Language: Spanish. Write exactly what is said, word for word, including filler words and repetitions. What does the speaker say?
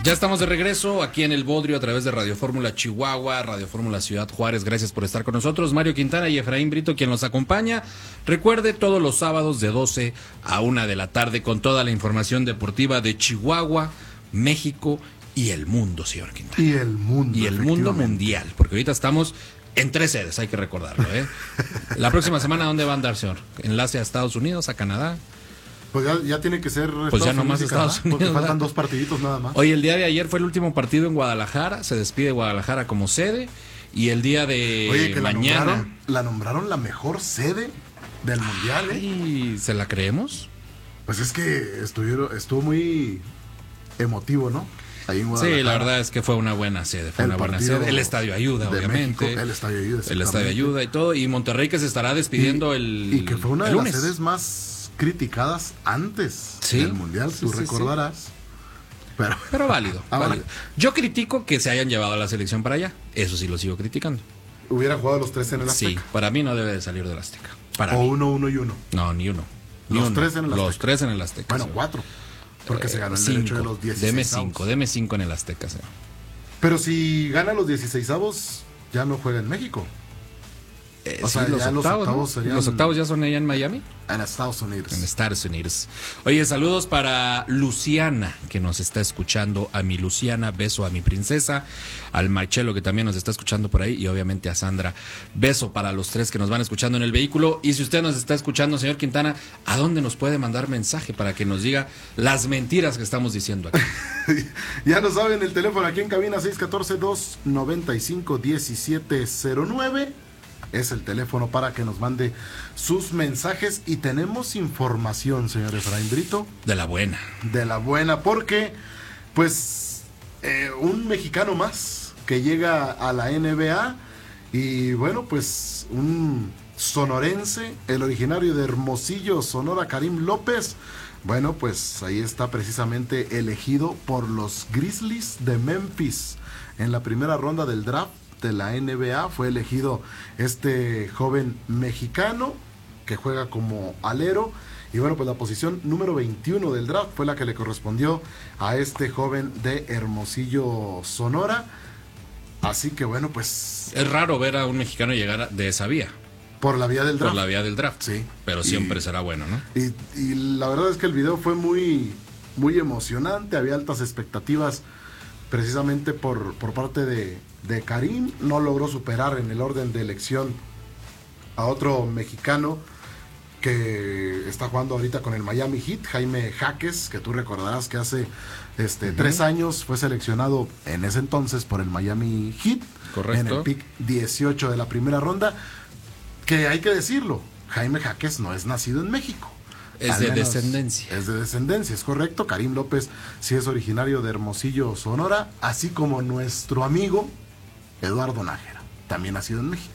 Ya estamos de regreso aquí en El Bodrio a través de Radio Fórmula Chihuahua, Radio Fórmula Ciudad Juárez. Gracias por estar con nosotros. Mario Quintana y Efraín Brito, quien nos acompaña. Recuerde, todos los sábados de doce a una de la tarde con toda la información deportiva de Chihuahua, México y el mundo, señor Quintana. Y el mundo. Y el mundo mundial, porque ahorita estamos en tres sedes, hay que recordarlo, ¿eh? La próxima semana, ¿dónde va a andar, señor? ¿Enlace a Estados Unidos, a Canadá? Pues ya, ya tiene que ser Pues ya nomás Estados Unidos, porque faltan dos partiditos nada más. Oye, el día de ayer fue el último partido en Guadalajara, se despide Guadalajara como sede, y el día de Oye, que mañana... La nombraron, la nombraron la mejor sede del Mundial, ¿eh? ¿Y se la creemos? Pues es que estuvieron, estuvo muy emotivo, ¿no? Ahí en Guadalajara. Sí, la verdad es que fue una buena sede, fue El una buena partido sede. El estadio ayuda, de obviamente. México, el estadio ayuda, El estadio ayuda y todo, y Monterrey que se estará despidiendo y, el Y que fue una el de lunes. las sedes más criticadas antes Sí, del Mundial, sí, tú sí, recordarás. sí. Pero, Pero válido, Ah, válido. vale. Yo critico que se hayan llevado a la selección para allá. Eso sí lo sigo criticando. hubiera jugado los tres en el Sí, Azteca. para mí no debe de salir del Azteca. Para O mí. uno, uno y uno. No, ni uno. Ni Los uno. tres en el Azteca. Los tres en el Azteca. Bueno, señor. cuatro. Porque Eh, se ganó el cinco. derecho de los dieciséis. Deme cinco, deme cinco en el Azteca, señor. Pero si gana los dieciseisavos, ya no juega en México. Eh, O sí, sea, los ya los octavos, octavos ¿no? serían- Los octavos ya son allá en Miami. En Estados Unidos. En Estados Unidos. Oye, saludos para Luciana, que nos está escuchando. A mi Luciana, beso a mi princesa. Al Marcelo, que también nos está escuchando por ahí. Y obviamente a Sandra, beso para los tres que nos van escuchando en el vehículo. Y si usted nos está escuchando, señor Quintana, ¿a dónde nos puede mandar mensaje para que nos diga las mentiras que estamos diciendo aquí? Ya lo saben, el teléfono aquí en cabina seis uno cuatro, dos nueve cinco, uno siete cero nueve. Es el teléfono para que nos mande sus mensajes. Y tenemos información, señor Efraín Brito, De la buena. de la buena, porque pues eh, un mexicano más que llega a la N B A. Y bueno, pues un sonorense, el originario de Hermosillo, Sonora, Karim López. Bueno, pues ahí está precisamente elegido por los Grizzlies de Memphis en la primera ronda del draft de la N B A. Fue elegido este joven mexicano que juega como alero. Y bueno, pues la posición número veintiuno del draft fue la que le correspondió a este joven de Hermosillo, Sonora. Así que bueno, pues Es raro ver a un mexicano llegar a- de esa vía, por la vía del draft. por la vía del draft. Sí. Pero Y- siempre será bueno, ¿no? Y, y la verdad es que el video fue muy, muy emocionante. Había altas expectativas precisamente por, por parte de, de Karim. No logró superar en el orden de elección a otro mexicano que está jugando ahorita con el Miami Heat, Jaime Jaques, que tú recordarás que hace este, uh-huh. tres años fue seleccionado en ese entonces por el Miami Heat. Correcto. En el pick dieciocho de la primera ronda. Que hay que decirlo, Jaime Jaques no es nacido en México. Es Al de menos descendencia. Es de descendencia, es correcto. Karim López sí es originario de Hermosillo, Sonora, así como nuestro amigo Eduardo Nájera, también nacido en México.